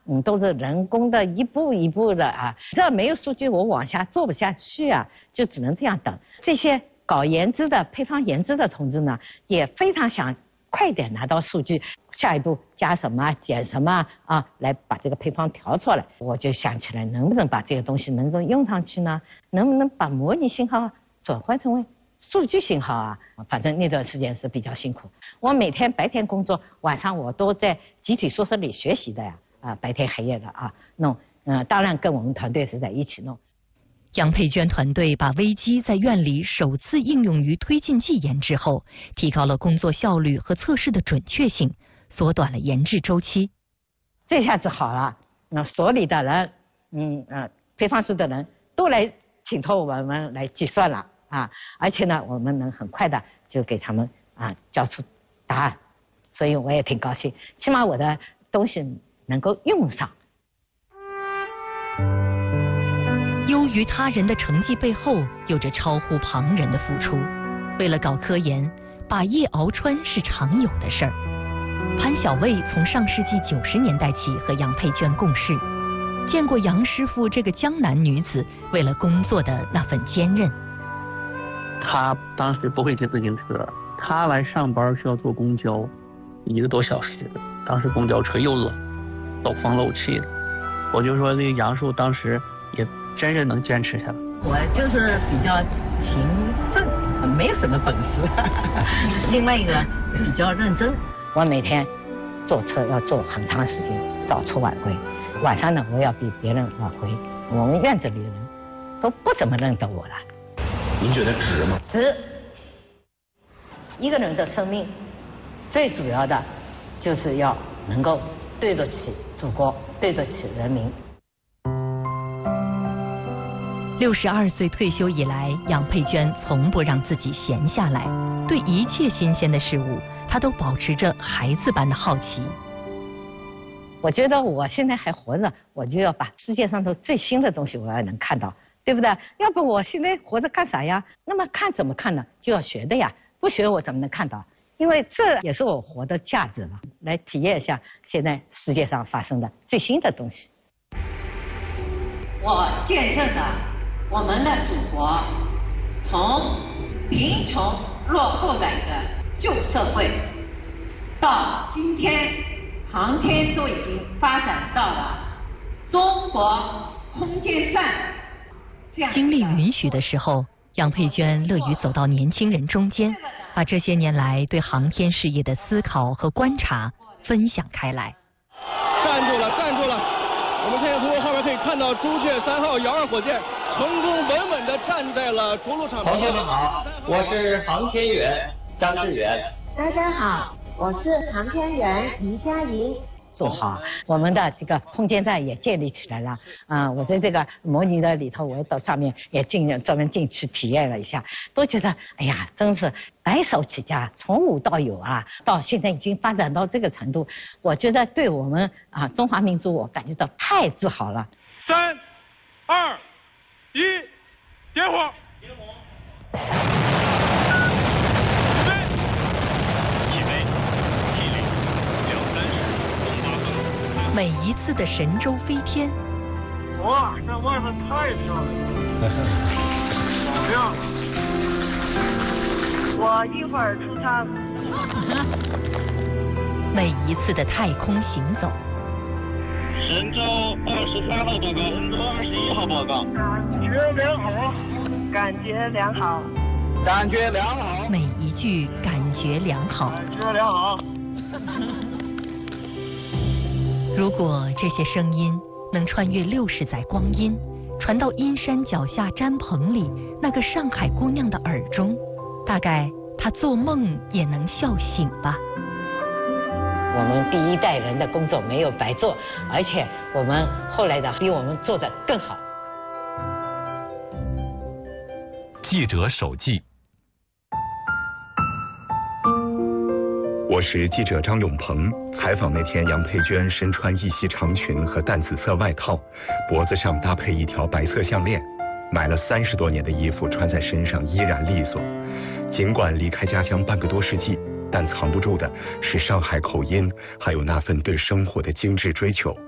都是人工的一步一步的啊。这没有数据我往下做不下去啊，就只能这样等。这些搞研制的配方研制的同志呢，也非常想快点拿到数据，下一步加什么减什么啊，来把这个配方调出来。我就想起来，能不能把这个东西能够用上去呢？能不能把模拟信号转换成为数据信号啊？反正那段时间是比较辛苦。我每天白天工作，晚上我都在集体宿舍里学习的呀，白天黑夜的啊弄。当然跟我们团队是在一起弄。 杨佩娟团队把微机在院里首次应用于推进剂研制后，提高了工作效率和测试的准确性，缩短了研制周期。 这下子好了，那所里的人，配方室的人都来请托我们来计算了啊，而且呢，我们能很快的就给他们交出答案，所以我也挺高兴，起码我的东西能够用上。 优于他人的成绩背后，有着超乎旁人的付出。为了搞科研，把夜熬穿是常有的事儿。潘小卫从上世纪90年代起和杨佩娟共事，见过杨师傅这个江南女子为了工作的那份坚韧。 她当时不会骑自行车，她来上班需要坐公交，1个多小时。当时公交车又冷，漏风漏气的。我就说这个杨叔当时也真是能坚持下来。 我就是比较勤奋，没有什么本事。另外一个比较认真，我每天坐车要坐很长时间，早出晚归。晚上呢，我要比别人晚回。我们院子里的人都不怎么认得我了。 您觉得值吗？ 值。一个人的生命，最主要的就是要能够对得起祖国，对得起人民。 62岁退休以来，杨佩娟从不让自己闲下来，对一切新鲜的事物，她都保持着孩子般的好奇。 我觉得我现在还活着，我就要把世界上的最新的东西我要能看到，对不对？要不我现在活着干啥呀？那么看怎么看呢？就要学的呀，不学我怎么能看到？因为这也是我活的价值了，来体验一下现在世界上发生的最新的东西。我见证了我们的祖国从贫穷落后的一个旧社会，到今天航天都已经发展到了中国空间站。 精力允许的时候，杨佩娟乐于走到年轻人中间，把这些年来对航天事业的思考和观察分享开来。 站住了，站住了！我们现在从后面可以看到朱雀3号遥2火箭成功稳稳地站在了着陆场。 同学们好，我是航天员张志远。 大家好，我是航天员于佳莹。 做好，我们的这个空间站也建立起来了我在这个模拟的里头，我到上面也专门进去体验了一下，都觉得哎呀，真是白手起家，从无到有啊，到现在已经发展到这个程度，我觉得对我们中华民族，我感觉到太自豪了。 3、2、1，点火！ 每一次的神舟飞天， 哇，这外面太漂亮了，好亮！ 我一会儿出舱。 每一次的太空行走， 神舟23号报告，神舟21号报告。 感觉良好， 感觉良好， 每一句感觉良好， 感觉良好。 如果这些声音能穿越60载光阴，传到阴山脚下毡棚里那个上海姑娘的耳中，大概她做梦也能笑醒吧。 我们第一代人的工作没有白做，而且我们后来的比我们做得更好。 记者手记。我是记者张永鹏，采访那天杨佩娟身穿一袭长裙和淡紫色外套，脖子上搭配一条白色项链，买了30多年的衣服穿在身上依然利索。尽管离开家乡半个多世纪，但藏不住的是上海口音，还有那份对生活的精致追求。